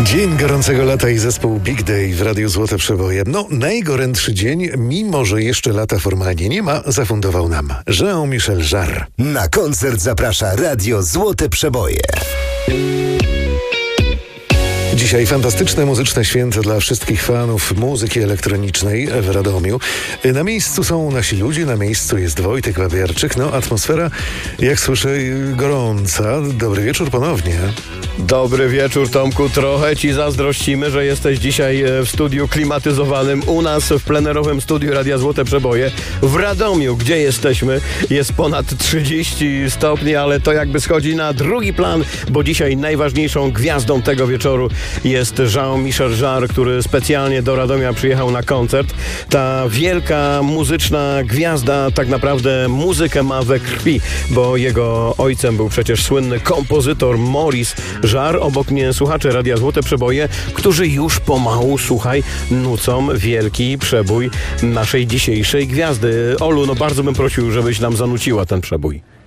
Dzień gorącego lata i zespół Big Day w Radiu Złote Przeboje. Najgorętszy dzień, mimo że jeszcze lata formalnie nie ma, zafundował nam Jean-Michel Jarre. Na koncert zaprasza Radio Złote Przeboje. Dzisiaj fantastyczne muzyczne święto dla wszystkich fanów muzyki elektronicznej w Radomiu. Na miejscu są nasi ludzie, na miejscu jest Wojtek Babiarczyk. Atmosfera, jak słyszę, gorąca. Dobry wieczór ponownie. Dobry wieczór, Tomku. Trochę ci zazdrościmy, że jesteś dzisiaj w studiu klimatyzowanym. U nas w plenerowym studiu Radia Złote Przeboje w Radomiu, gdzie jesteśmy, jest ponad 30 stopni, ale to jakby schodzi na drugi plan, bo dzisiaj najważniejszą gwiazdą tego wieczoru jest Jean-Michel Jarre, który specjalnie do Radomia przyjechał na koncert. Ta wielka muzyczna gwiazda tak naprawdę muzykę ma we krwi, bo jego ojcem był przecież słynny kompozytor Maurice Jarre. Obok mnie słuchacze Radia Złote Przeboje, którzy już pomału, nucą wielki przebój naszej dzisiejszej gwiazdy. Olu, bardzo bym prosił, żebyś nam zanuciła ten przebój.